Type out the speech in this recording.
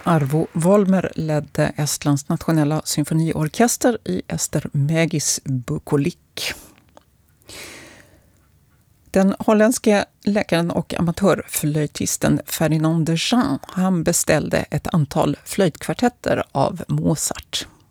Arvo Volmer ledde Estlands nationella symfoniorkester i Ester Mägis bukolik. Den holländske läkaren och amatörflöjtisten Ferdinand de Jean, han beställde ett antal flöjtkvartetter av Mozart.